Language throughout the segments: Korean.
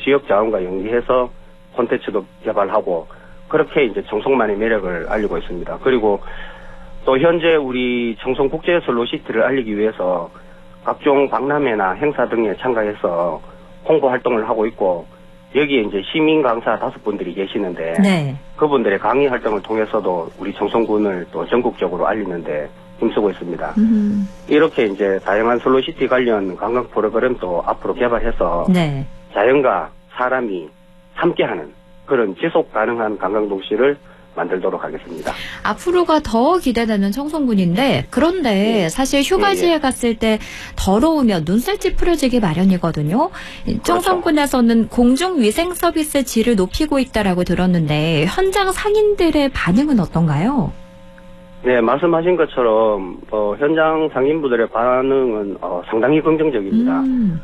지역 자원과 연계해서 콘텐츠도 개발하고 그렇게 이제 청송만의 매력을 알리고 있습니다. 그리고 또 현재 우리 청송 국제 슬로시티를 알리기 위해서 각종 박람회나 행사 등에 참가해서 홍보 활동을 하고 있고 여기에 이제 시민 강사 5분들이 계시는데 네. 그분들의 강의 활동을 통해서도 우리 청송군을 또 전국적으로 알리는데 힘쓰고 있습니다. 이렇게 이제 다양한 슬로시티 관련 관광 프로그램도 앞으로 개발해서 네. 자연과 사람이 함께하는 그런 지속 가능한 관광 도시를 만들도록 하겠습니다. 앞으로가 더 기대되는 청송군인데 그런데 사실 휴가지에 갔을 때 더러우면 눈살집 풀어지기 마련이거든요. 청송군에서는 공중위생 서비스 질을 높이고 있다라고 들었는데 현장 상인들의 반응은 어떤가요? 네, 말씀하신 것처럼 현장 상인분들의 반응은 상당히 긍정적입니다.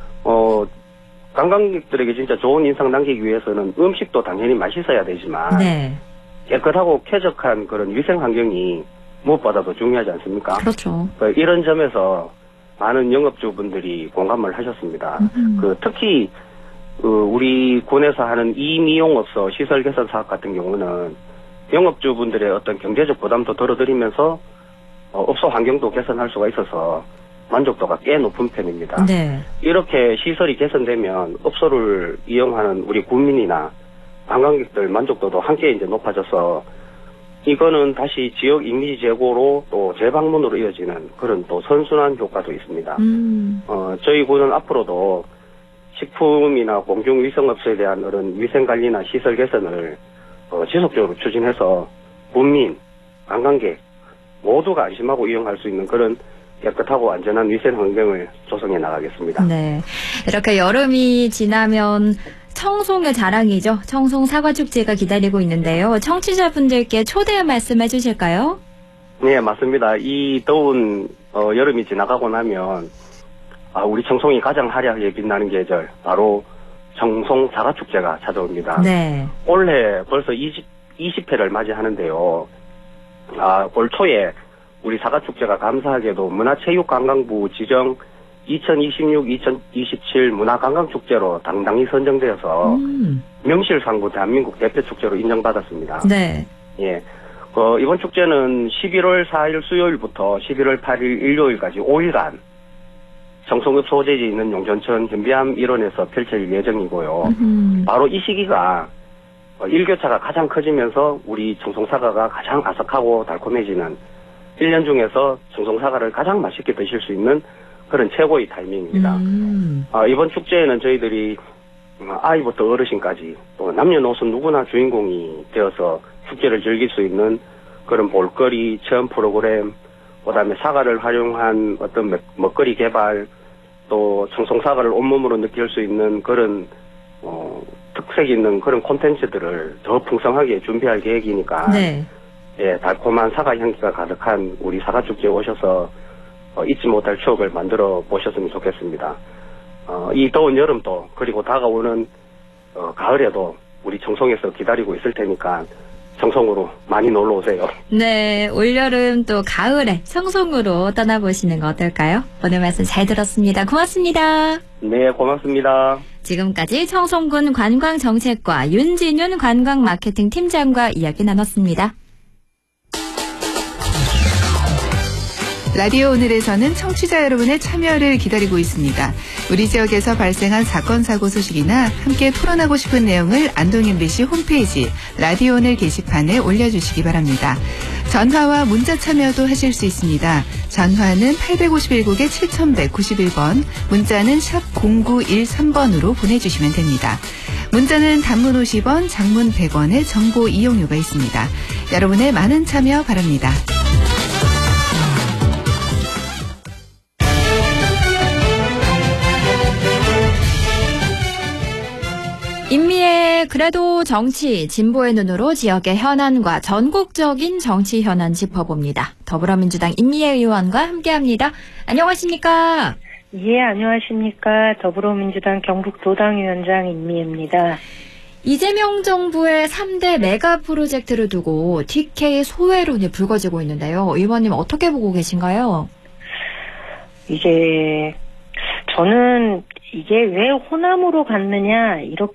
관광객들에게 진짜 좋은 인상 남기기 위해서는 음식도 당연히 맛있어야 되지만 네. 깨끗하고 쾌적한 그런 위생 환경이 무엇보다도 중요하지 않습니까? 그렇죠. 이런 점에서 많은 영업주분들이 공감을 하셨습니다. 특히 우리 군에서 하는 이미용업소 시설 개선 사업 같은 경우는 영업주분들의 어떤 경제적 부담도 덜어드리면서 업소 환경도 개선할 수가 있어서 만족도가 꽤 높은 편입니다. 네. 이렇게 시설이 개선되면 업소를 이용하는 우리 국민이나 관광객들 만족도도 함께 이제 높아져서 이거는 다시 지역 이미지 제고로 또 재방문으로 이어지는 그런 또 선순환 효과도 있습니다. 저희 군은 앞으로도 식품이나 공중위생업소에 대한 그런 위생관리나 시설 개선을 지속적으로 추진해서 국민, 관광객 모두가 안심하고 이용할 수 있는 그런 깨끗하고 안전한 위생 환경을 조성해 나가겠습니다. 네, 이렇게 여름이 지나면 청송의 자랑이죠. 청송 사과축제가 기다리고 있는데요. 청취자분들께 초대 말씀해 주실까요? 네, 맞습니다. 이 더운 여름이 지나가고 나면 우리 청송이 가장 화려하게 빛나는 계절 바로 청송 사과축제가 찾아옵니다. 네. 올해 벌써 20회를 맞이하는데요. 올 초에 우리 사과축제가 감사하게도 문화체육관광부 지정 2026-2027 문화관광축제로 당당히 선정되어서 명실상부 대한민국 대표축제로 인정받았습니다. 네. 예. 이번 축제는 11월 4일 수요일부터 11월 8일 일요일까지 5일간 청송읍 소재지에 있는 용전천 현비암 일원에서 펼칠 예정이고요. 바로 이 시기가 일교차가 가장 커지면서 우리 청송사과가 가장 아삭하고 달콤해지는 1년 중에서 청송사과를 가장 맛있게 드실 수 있는 그런 최고의 타이밍입니다. 이번 축제에는 저희들이 아이부터 어르신까지 또 남녀노소 누구나 주인공이 되어서 축제를 즐길 수 있는 그런 볼거리, 체험 프로그램, 그다음에 사과를 활용한 어떤 먹거리 개발, 또 청송사과를 온몸으로 느낄 수 있는 그런 특색 있는 그런 콘텐츠들을 더 풍성하게 준비할 계획이니까 네. 예, 달콤한 사과 향기가 가득한 우리 사과축제에 오셔서 잊지 못할 추억을 만들어 보셨으면 좋겠습니다. 이 더운 여름도 그리고 다가오는 가을에도 우리 청송에서 기다리고 있을 테니까 청송으로 많이 놀러 오세요. 네, 올여름 또 가을에 청송으로 떠나보시는 거 어떨까요? 오늘 말씀 잘 들었습니다. 고맙습니다. 네, 고맙습니다. 지금까지 청송군 관광정책과 윤진윤 관광마케팅 팀장과 이야기 나눴습니다. 라디오 오늘에서는 청취자 여러분의 참여를 기다리고 있습니다. 우리 지역에서 발생한 사건, 사고 소식이나 함께 토론하고 싶은 내용을 안동 MBC 홈페이지 라디오 오늘 게시판에 올려주시기 바랍니다. 전화와 문자 참여도 하실 수 있습니다. 전화는 851국에 7191번, 문자는 샵 0913번으로 보내주시면 됩니다. 문자는 단문 50원, 장문 100원의 정보 이용료가 있습니다. 여러분의 많은 참여 바랍니다. 임미의 그래도 정치, 진보의 눈으로 지역의 현안과 전국적인 정치 현안 짚어봅니다. 더불어민주당 임미애 의원과 함께합니다. 안녕하십니까? 예, 안녕하십니까. 더불어민주당 경북도당위원장 임미애입니다. 이재명 정부의 3대 메가 프로젝트를 두고 TK 소외론이 불거지고 있는데요. 의원님 어떻게 보고 계신가요? 저는 이게 왜 호남으로 갔느냐, 이렇게